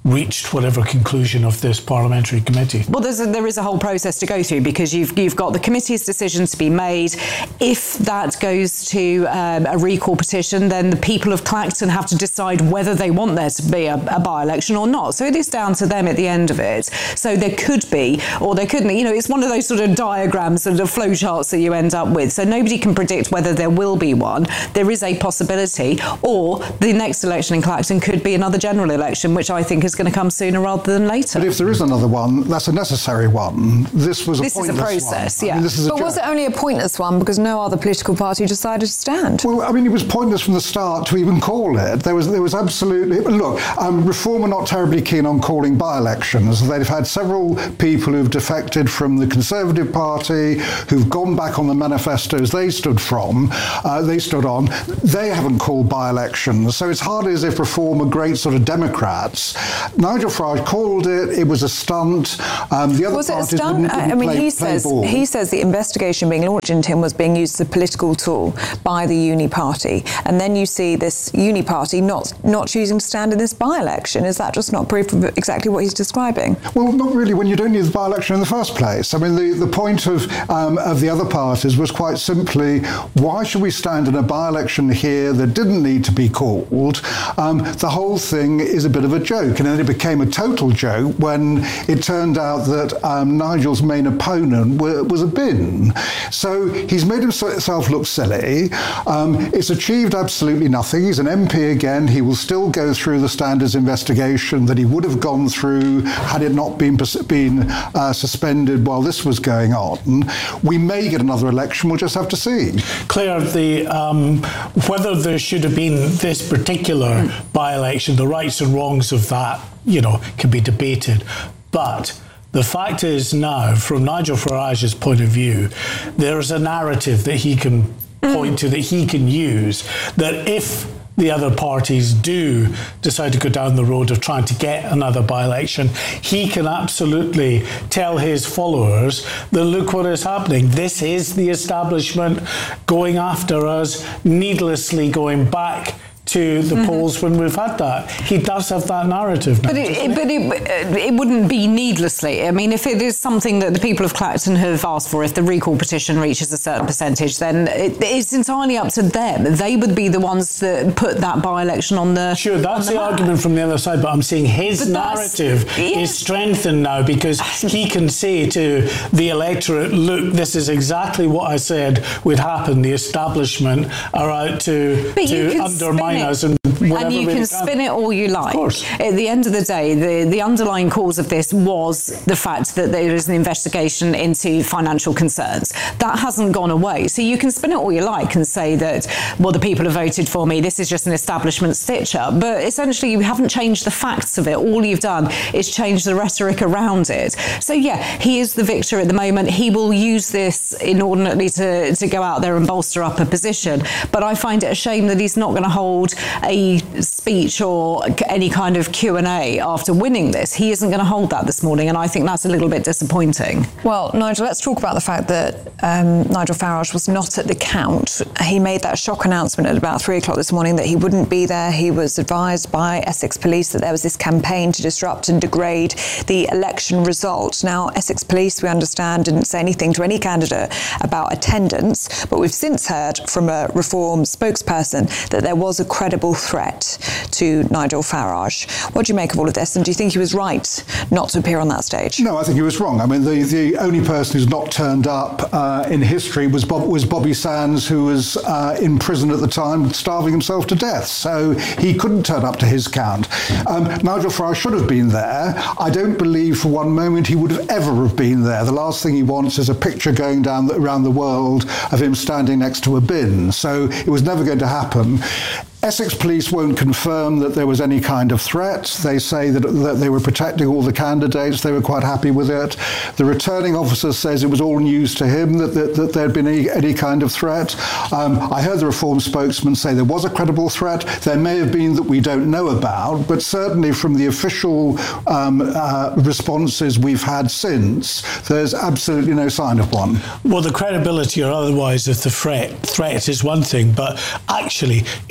reached whatever conclusion of this parliamentary committee.
Well, there's a, there is a whole process to go through, because you've you've got the committee's decision to be made. If that goes to um, a recall petition, then the people of Clacton have to decide whether they want there to be a, a by-election or not. So it is down to them at the end of it. So there could be, or there couldn't. You know, it's one of those sort of diagrams and the flow charts that you end up with. So nobody can predict whether there will be one. There is a possibility, or the next election in Clacton could be another general election, which I think is going to come sooner rather than later.
But if there is another one, that's a necessary one. This was a
this
pointless
one. This is a process,
one.
yeah.
I mean, this is a
but
joke.
was it only a pointless one because no other political party decided to stand?
Well, I mean, it was pointless from the start to even call it. There was there was absolutely... Look, um, Reform are not terribly keen on calling by-elections. They've had several people who've defected from the Conservative Party, who've gone back on the manifestos they stood from, uh, they stood on. They haven't called by-elections. So it's hardly as if Reform are great sort of Democrats. Nigel Farage called it. It was a stunt. Um, the other
was it a
parties
stunt?
didn't, didn't
I mean,
play,
he
play
says
ball.
he says the investigation being launched into him was being used as a political tool by the Uni Party, and then you see this Uni Party not not choosing to stand in this by-election. Is that just not proof of exactly what he's describing?
Well, not really, when you don't need the by-election in the first place. I mean, the, the point of um, of the other parties was quite simply, why should we stand in a by-election here that didn't need to be called? Um, the whole thing is a bit of a joke, and then it became a total joke when it turned out that um, Nigel's main opponent were, was a bin. So he's made himself look silly. Um, it's achieved absolutely nothing. He's an M P again. He will still go through the standards investigation that he would have gone through had it not been, been uh, suspended while this was going on. We may get another election. We'll just have to see.
Claire, the, um, whether there should have been this particular by-election, the rights and wrongs of that, you know, can be debated. But the fact is now, from Nigel Farage's point of view, there is a narrative that he can point to, that he can use, that if the other parties do decide to go down the road of trying to get another by-election, he can absolutely tell his followers that look what is happening. This is the establishment going after us, needlessly going back to the mm-hmm. polls when we've had that. He does have that narrative now.
But, it, it, but it, it wouldn't be needlessly. I mean, if it is something that the people of Clacton have asked for, if the recall petition reaches a certain percentage, then it, it's entirely up to them. They would be the ones that put that by-election on the
Sure, that's
the,
the argument from the other side, but I'm saying his narrative yeah. is strengthened now because he can say to the electorate, look, this is exactly what I said would happen. The establishment are out to, to undermine us and
and you can spin it all you like. At the end of the day, the, the underlying cause of this was the fact that there is an investigation into financial concerns. That hasn't gone away. So you can spin it all you like and say that, well, the people have voted for me, this is just an establishment stitch-up. But essentially, you haven't changed the facts of it. All you've done is change the rhetoric around it. So, yeah, he is the victor at the moment. He will use this inordinately to, to go out there and bolster up a position. But I find it a shame that he's not going to hold a speech or any kind of Q and A after winning this. He isn't going to hold that this morning, and I think that's a little bit disappointing.
Well, Nigel, let's talk about the fact that um, Nigel Farage was not at the count. He made that shock announcement at about three o'clock this morning that he wouldn't be there. He was advised by Essex Police that there was this campaign to disrupt and degrade the election result. Now, Essex Police, we understand, didn't say anything to any candidate about attendance, but we've since heard from a Reform spokesperson that there was a credible threat to Nigel Farage. What do you make of all of this, and do you think he was right not to appear on that stage?
No, I think he was wrong. I mean, the, the only person who's not turned up uh, in history was Bob, was Bobby Sands, who was uh, in prison at the time, starving himself to death. So he couldn't turn up to his count. Um, Nigel Farage should have been there. I don't believe for one moment he would have ever have been there. The last thing he wants is a picture going down the, around the world of him standing next to a bin. So it was never going to happen. Essex Police won't confirm that there was any kind of threat. They say that, that they were protecting all the candidates. They were quite happy with it. The returning officer says it was all news to him that, that, that there had been any, any kind of threat. Um, I heard the Reform spokesman say there was a credible threat. There may have been that we don't know about, but certainly from the official um, uh, responses we've had since, there's absolutely no sign of one.
Well, the credibility or otherwise of the threat, threat is one thing, but actually it's kind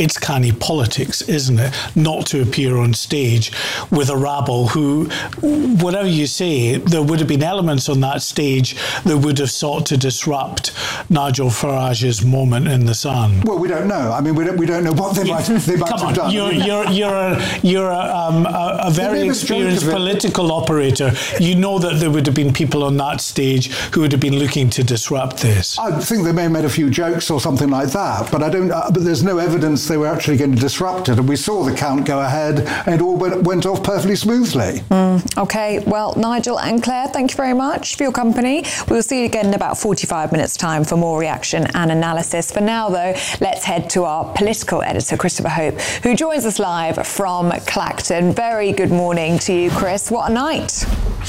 canny politics, isn't it? Not to appear on stage with a rabble who, whatever you say, there would have been elements on that stage that would have sought to disrupt Nigel Farage's moment in the sun.
Well, we don't know. I mean, we don't, we don't know what they might, they might
Come
have
on,
done.
you're, you're, you're, a, you're a, um, a, a very experienced political operator. You know that there would have been people on that stage who would have been looking to disrupt this.
I think they may have made a few jokes or something like that, but I don't. Uh, but there's no evidence they were actually going to disrupt it. And we saw the count go ahead, and it all went, went off perfectly smoothly.
Mm, okay, well, Nigel and Claire, thank you very much for your company. We will see you again in about forty-five minutes' time for more reaction and analysis. For now, though, let's head to our political editor, Christopher Hope, who joins us live from Clacton. Very good morning to you, Chris. What a night.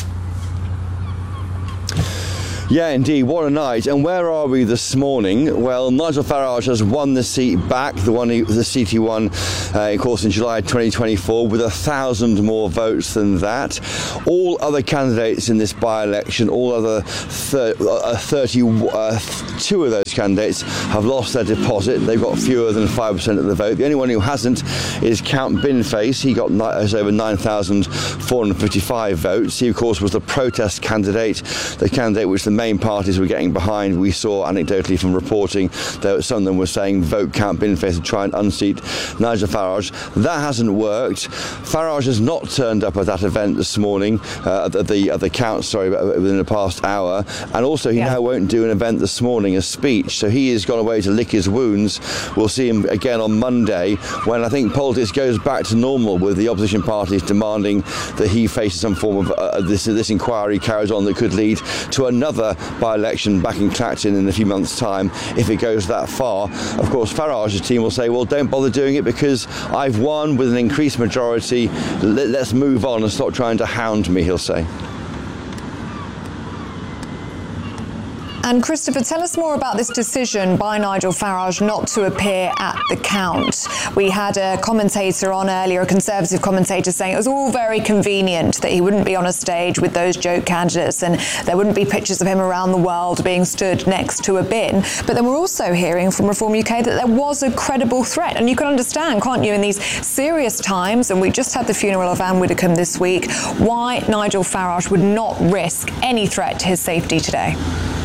Yeah, indeed, what a night. And where are we this morning? Well, Nigel Farage has won the seat back, the one he, the seat he won, uh, of course, in July twenty twenty-four, with a thousand more votes than that. All other candidates in this by-election, all other thir- uh, thirty-two of those candidates have lost their deposit. They've got fewer than five percent of the vote. The only one who hasn't is Count Binface. He got ni- over nine thousand four hundred fifty-five votes. He, of course, was the protest candidate, the candidate which the main parties were getting behind. We saw anecdotally from reporting that some of them were saying vote Count Binface to try and unseat Nigel Farage. That hasn't worked. Farage has not turned up at that event this morning, uh, at the at the count, sorry, within the past hour, and also he yeah. now won't do an event this morning, a speech. So he has gone away to lick his wounds. We'll see him again on Monday, when I think politics goes back to normal, with the opposition parties demanding that he faces some form of uh, this this inquiry carries on that could lead to another by-election back in Clacton in a few months' time, if it goes that far. Of course, Farage's team will say, well, don't bother doing it because I've won with an increased majority. Let's move on and stop trying to hound me, he'll say.
And Christopher, tell us more about this decision by Nigel Farage not to appear at the count. We had a commentator on earlier, a Conservative commentator, saying it was all very convenient that he wouldn't be on a stage with those joke candidates and there wouldn't be pictures of him around the world being stood next to a bin. But then we're also hearing from Reform U K that there was a credible threat. And you can understand, can't you, in these serious times, and we just had the funeral of Anne Widdecombe this week, why Nigel Farage would not risk any threat to his safety today.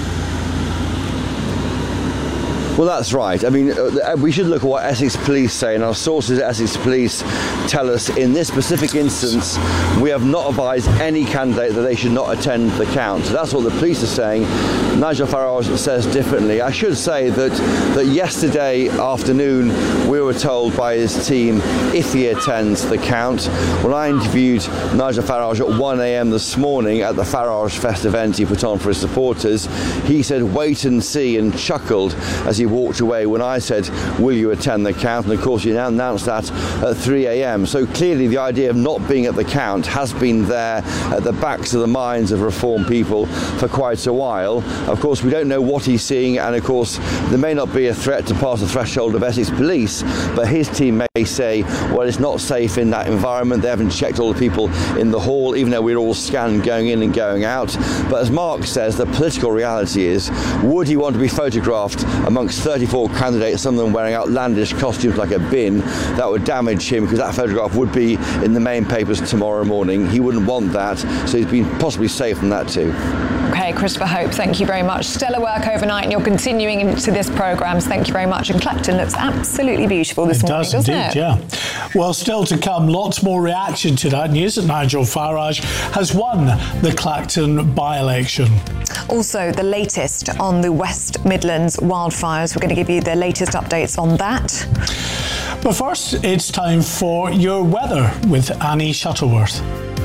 Well, that's right. I mean, uh, we should look at what Essex Police say, and our sources at Essex Police tell us in this specific instance, we have not advised any candidate that they should not attend the count. So that's what the police are saying. Nigel Farage says differently. I should say that, that yesterday afternoon, we were told by his team if he attends the count. When I interviewed Nigel Farage at one a.m. this morning at the Farage Fest event he put on for his supporters, he said, wait and see, and chuckled as he walked away when I said, will you attend the count? And of course he announced that at three a.m. So clearly the idea of not being at the count has been there at the backs of the minds of Reform people for quite a while. Of course we don't know what he's seeing, and of course there may not be a threat to pass the threshold of Essex Police, but his team may say, well, it's not safe in that environment. They haven't checked all the people in the hall, even though we're all scanned going in and going out. But as Mark says, the political reality is, would he want to be photographed amongst thirty-four candidates, some of them wearing outlandish costumes like a bin? That would damage him, because that photograph would be in the main papers tomorrow morning. He wouldn't want that, so he's been possibly safe from that too.
Okay, Christopher Hope, thank you very much. Stellar work overnight, and you're continuing into this programme, so thank you very much. And Clacton looks absolutely beautiful this
it
morning,
does
doesn't
indeed,
it?
Yeah. Well, still to come, lots more reaction to that news that Nigel Farage has won the Clacton by-election.
Also, the latest on the West Midlands wildfires. We're going to give you the latest updates on that.
But first, it's time for your weather with Annie Shuttleworth.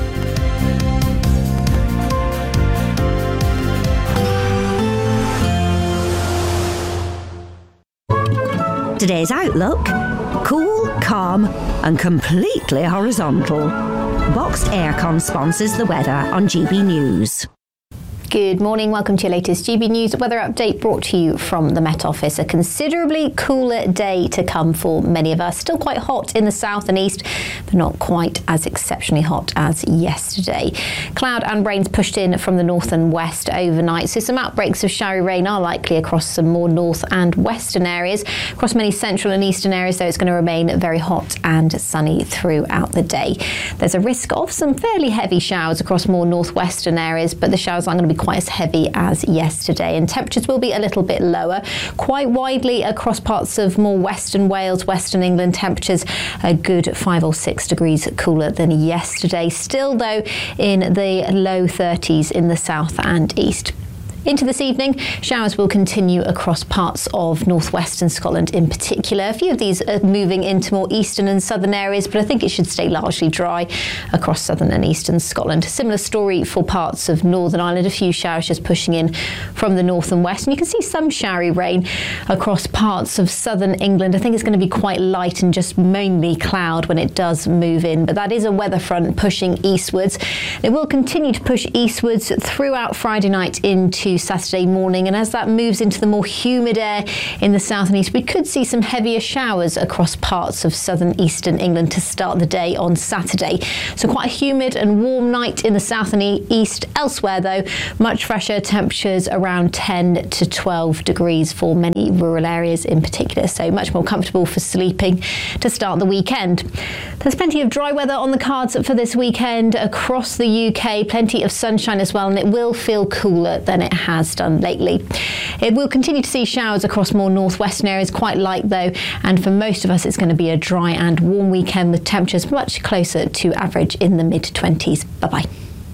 Today's outlook: cool, calm and completely horizontal. Boxed Aircon sponsors the weather on G B News.
Good morning, welcome to your latest G B News weather update brought to you from the Met Office. A considerably cooler day to come for many of us. Still quite hot in the south and east, but not quite as exceptionally hot as yesterday. Cloud and rains pushed in from the north and west overnight, so some outbreaks of showery rain are likely across some more north and western areas. Across many central and eastern areas, though, it's going to remain very hot and sunny throughout the day. There's a risk of some fairly heavy showers across more northwestern areas, but the showers aren't going to be quite as heavy as yesterday, and temperatures will be a little bit lower quite widely across parts of more western Wales, western England. Temperatures a good five or six degrees cooler than yesterday, still though in the low thirties in the south and east. Into this evening, showers will continue across parts of northwestern Scotland in particular. A few of these are moving into more eastern and southern areas, but I think it should stay largely dry across southern and eastern Scotland. Similar story for parts of Northern Ireland. A few showers just pushing in from the north and west. And you can see some showery rain across parts of southern England. I think it's going to be quite light and just mainly cloud when it does move in. But that is a weather front pushing eastwards. It will continue to push eastwards throughout Friday night into Saturday morning, and as that moves into the more humid air in the south and east, we could see some heavier showers across parts of southern eastern England to start the day on Saturday. So quite a humid and warm night in the south and east. Elsewhere though, much fresher temperatures around ten to twelve degrees for many rural areas in particular, so much more comfortable for sleeping to start the weekend. There's plenty of dry weather on the cards for this weekend across the U K, plenty of sunshine as well, and it will feel cooler than it has done lately. It will continue to see showers across more northwestern areas, quite light though, and for most of us it's going to be a dry and warm weekend with temperatures much closer to average in the mid twenties. Bye-bye.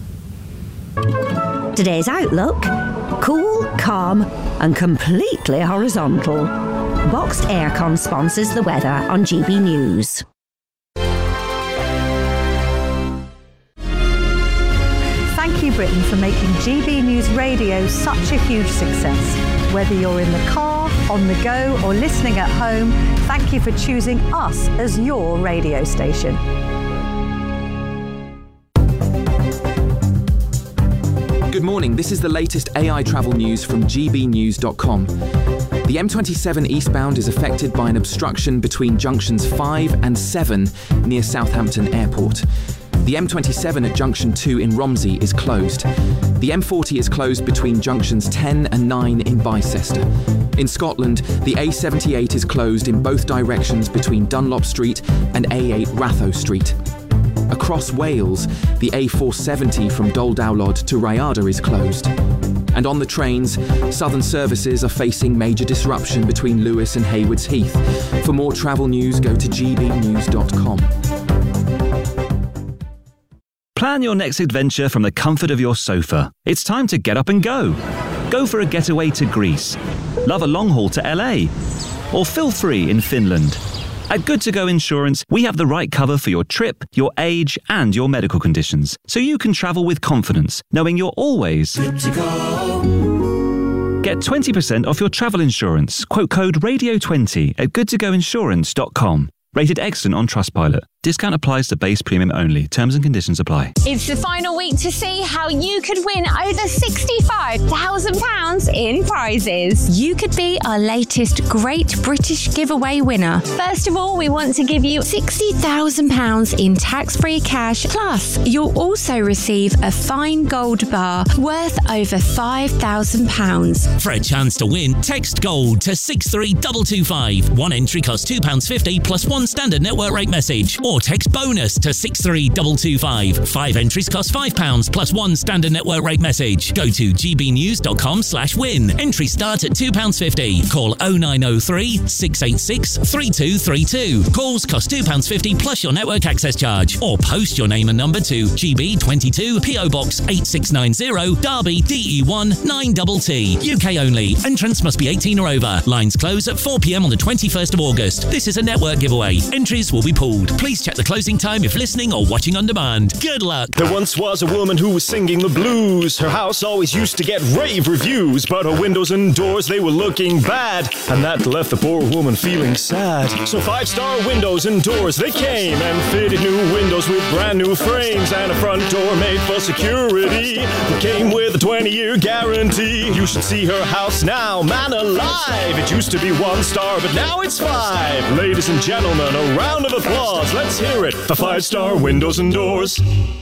Today's outlook: cool, calm and completely horizontal. Boxed Aircon sponsors the weather on G B News.
Thank you, Britain, for making G B News Radio such a huge success. Whether you're in the car, on the go, or listening at home, thank you for choosing us as your radio station.
Good morning, this is the latest A I travel news from G B news dot com. The M twenty-seven eastbound is affected by an obstruction between junctions five and seven near Southampton Airport. The M twenty-seven at junction two in Romsey is closed. The M forty is closed between junctions ten and nine in Bicester. In Scotland, the A seventy-eight is closed in both directions between Dunlop Street and A eight Ratho Street. Across Wales, the A four seventy from Dol Dowlod to Rhyada is closed. And on the trains, southern services are facing major disruption between Lewis and Haywards Heath. For more travel news, go to G B news dot com.
Plan your next adventure from the comfort of your sofa. It's time to get up and go. Go for a getaway to Greece. Love a long haul to L A. Or feel free in Finland. At Good To Go Insurance, we have the right cover for your trip, your age, and your medical conditions, so you can travel with confidence, knowing you're always good to go. Get twenty percent off your travel insurance. Quote code radio twenty at good to go insurance dot com. Rated excellent on Trustpilot. Discount applies to base premium only. Terms and conditions apply.
It's the final week to see how you could win over sixty-five thousand pounds in prizes.
You could be our latest Great British Giveaway winner.
First of all, we want to give you
sixty thousand pounds in tax-free cash. Plus, you'll also receive a fine gold bar worth over five thousand pounds.
For a chance to win, text GOLD to six three two two five. One entry costs two pounds fifty plus one standard network rate message. Or text BONUS to six three two two five. Five entries cost five pounds plus one standard network rate message. Go to g b news dot com slash win. Entry start at two pounds fifty. Call oh nine oh three, six eight six, three two three two. Calls cost two pounds fifty plus your network access charge. Or post your name and number to G B twenty-two, P O Box eight six nine zero, Derby, D E one nine T T. U K only. Entrance must be eighteen or over. Lines close at four p m on the twenty-first of August. This is a network giveaway. Monday. Entries will be pulled. Please check the closing time if listening or watching on demand. Good luck.
There once was a woman who was singing the blues. Her house always used to get rave reviews, but her windows and doors, they were looking bad, and that left the poor woman feeling sad. So Five Star Windows and Doors, they came and fitted new windows with brand new frames and a front door made for security. It came with a twenty-year guarantee. You should see her house now, man alive. It used to be one star, but now it's five. Ladies and gentlemen, a round of applause. Let's hear it for Five Star Windows and Doors.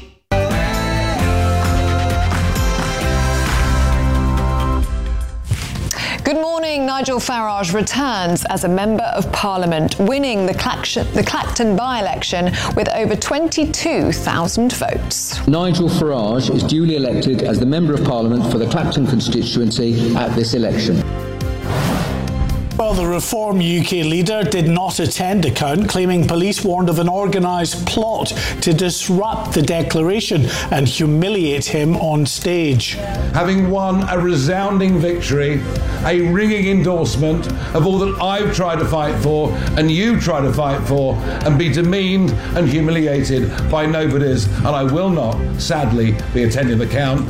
Good morning. Nigel Farage returns as a Member of Parliament, winning the, Clac- the Clacton by-election with over twenty-two thousand votes.
Nigel Farage is duly elected as the Member of Parliament for the Clacton constituency at this election.
Well, the Reform U K leader did not attend the count, claiming police warned of an organised plot to disrupt the declaration and humiliate him on stage.
Having won a resounding victory, a ringing endorsement of all that I've tried to fight for and you try to fight for, and be demeaned and humiliated by nobodies, and I will not, sadly, be attending the count.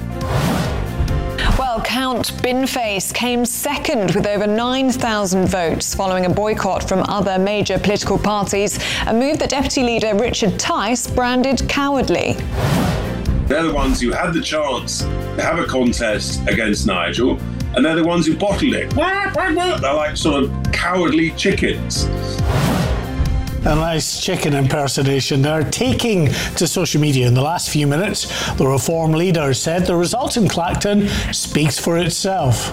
Well, Count Binface came second with over nine thousand votes following a boycott from other major political parties, a move that Deputy Leader Richard Tice branded cowardly.
They're the ones who had the chance to have a contest against Nigel, and they're the ones who bottled it. They're like sort of cowardly chickens.
A nice chicken impersonation there. Taking to social media in the last few minutes, the Reform leader said the result in Clacton speaks for itself.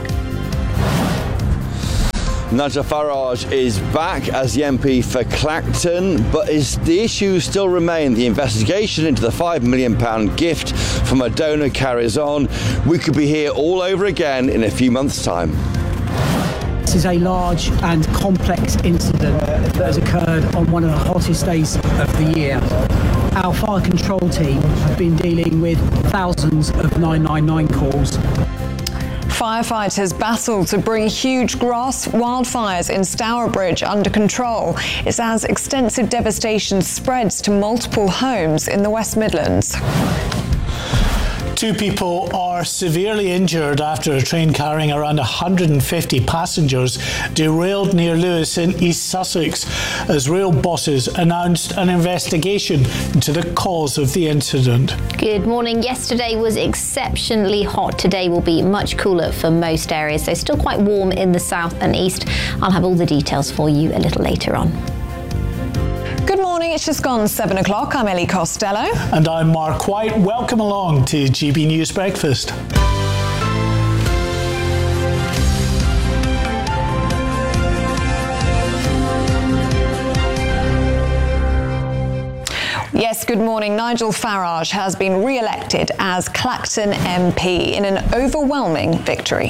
Nigel Farage is back as the M P for Clacton, but is the issues still remain? The investigation into the five million pounds gift from a donor carries on. We could be here all over again in a few months' time.
This is a large and complex incident that has occurred on one of the hottest days of the year. Our fire control team have been dealing with thousands of nine nine nine calls.
Firefighters battle to bring huge grass wildfires in Stourbridge under control. It's as extensive devastation spreads to multiple homes in the West Midlands.
Two people are severely injured after a train carrying around one hundred fifty passengers derailed near Lewes in East Sussex as rail bosses announced an investigation into the cause of the incident.
Good morning. Yesterday was exceptionally hot. Today will be much cooler for most areas, so still quite warm in the south and east. I'll have all the details for you a little later on.
Good morning, it's just gone seven o'clock. I'm Ellie Costello.
And I'm Mark White. Welcome along to G B News Breakfast.
Yes, good morning. Nigel Farage has been re-elected as Clacton M P in an overwhelming victory.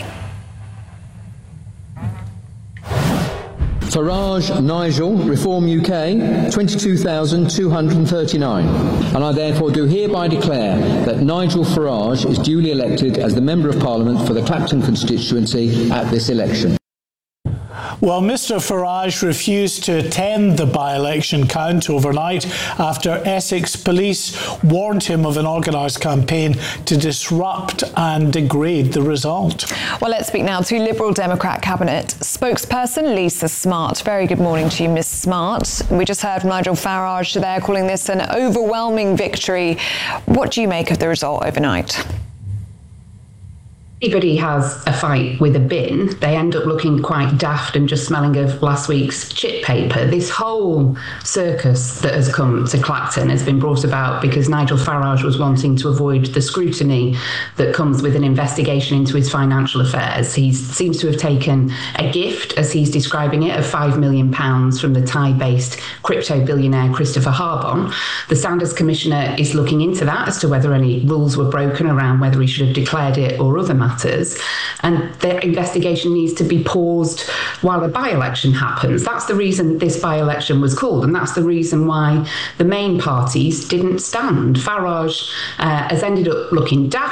Farage Nigel, Reform U K, twenty-two thousand two hundred thirty-nine. And I therefore do hereby declare that Nigel Farage is duly elected as the Member of Parliament for the Clacton constituency at this election.
Well, Mr Farage refused to attend the by-election count overnight after Essex police warned him of an organised campaign to disrupt and degrade the result.
Well, let's speak now to Liberal Democrat Cabinet spokesperson Lisa Smart. Very good morning to you, Miss Smart. We just heard from Nigel Farage there calling this an overwhelming victory. What do you make of the result overnight?
Anybody has a fight with a bin, they end up looking quite daft and just smelling of last week's chip paper. This whole circus that has come to Clacton has been brought about because Nigel Farage was wanting to avoid the scrutiny that comes with an investigation into his financial affairs. He seems to have taken a gift, as he's describing it, of five million pounds from the Thai-based crypto billionaire Christopher Harbon. The Standards Commissioner is looking into that as to whether any rules were broken around whether he should have declared it or other matters. And the investigation needs to be paused while a by-election happens. That's the reason this by-election was called, and that's the reason why the main parties didn't stand. Farage uh, has ended up looking daft,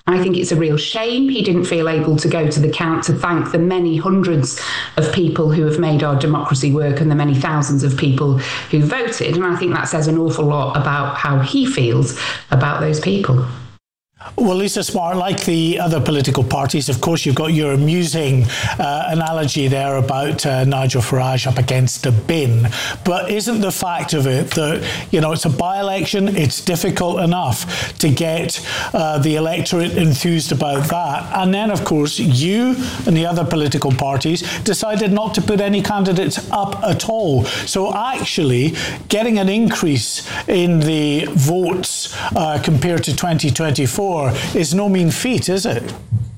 I think it's a real shame he didn't feel able to go to the count to thank the many hundreds of people who have made our democracy work and the many thousands of people who voted. And I think that says an awful lot about how he feels about those people.
Well, Lisa Smart, like the other political parties, of course, you've got your amusing uh, analogy there about uh, Nigel Farage up against a bin. But isn't the fact of it that, you know, it's a by-election, it's difficult enough to get uh, the electorate enthused about that. And then, of course, you and the other political parties decided not to put any candidates up at all. So actually, getting an increase in the votes uh, compared to twenty twenty-four is no mean feat, is it?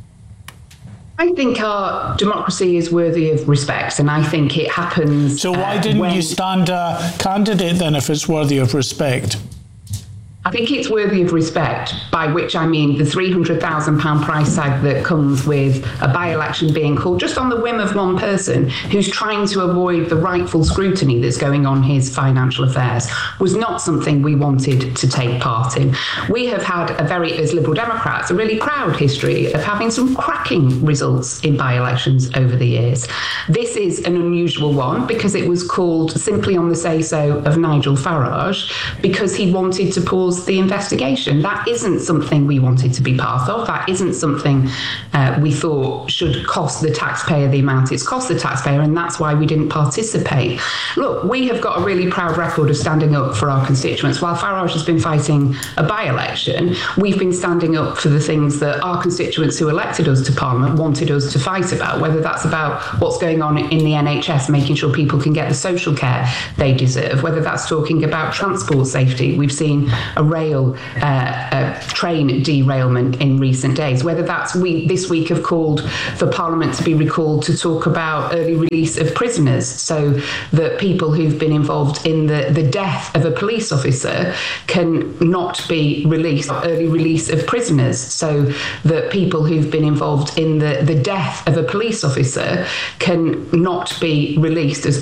I think our democracy is worthy of respect, and I think it happens.
So why
uh,
didn't
when...
you stand a candidate then if it's worthy of respect?
I think it's worthy of respect, by which I mean the three hundred thousand pounds price tag that comes with a by-election being called just on the whim of one person who's trying to avoid the rightful scrutiny that's going on his financial affairs was not something we wanted to take part in. We have had a very, as Liberal Democrats, a really proud history of having some cracking results in by-elections over the years. This is an unusual one because it was called simply on the say-so of Nigel Farage because he wanted to pause the investigation. That isn't something we wanted to be part of. That isn't something uh, we thought should cost the taxpayer the amount it's cost the taxpayer, and that's why we didn't participate. Look, we have got a really proud record of standing up for our constituents. While Farage has been fighting a by-election, we've been standing up for the things that our constituents who elected us to Parliament wanted us to fight about, whether that's about what's going on in the N H S, making sure people can get the social care they deserve, whether that's talking about transport safety. We've seen a rail uh, uh, train derailment in recent days, whether that's we this week have called for Parliament to be recalled to talk about early release of prisoners so that people who've been involved in the, the death of a police officer can not be released, early release of prisoners so that people who've been involved in the, the death of a police officer can not be released as